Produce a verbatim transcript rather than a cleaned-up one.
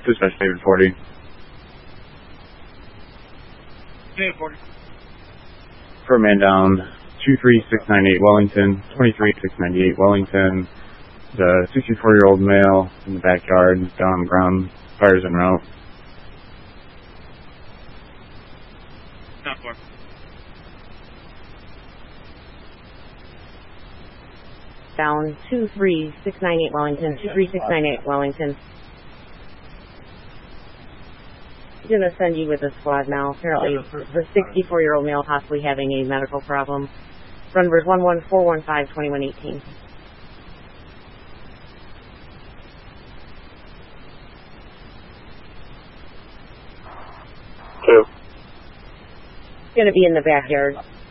Dispatch David forty. David forty. For a man down, two three six nine eight Wellington, twenty-three six ninety-eight Wellington. The sixty-four-year-old male in the backyard, down on the ground, fires en route. Not four. Down two three six nine eight Wellington, two three six nine eight Wellington. I'm going to send you with a squad now. Apparently, the sixty-four-year-old male possibly having a medical problem. Runbird one one four one five twenty-one eighteen. Two. Going to be in the backyard.